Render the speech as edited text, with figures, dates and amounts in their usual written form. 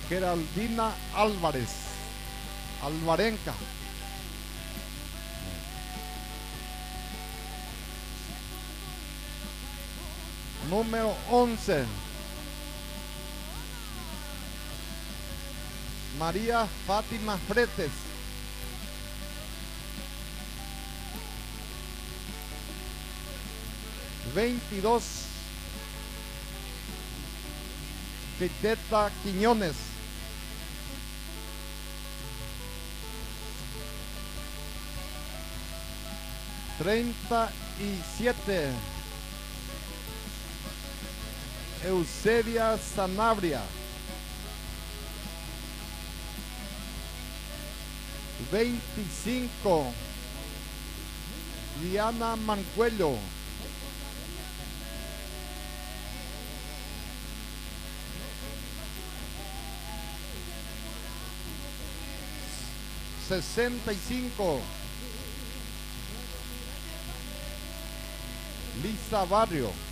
Geraldina Álvarez, Alvarenca. Número 11, María Fátima Fretes. (22) Piteta Quiñones. (37) Eusebia Sanabria. 25 Diana Mancuello. 65 Lisa Barrio.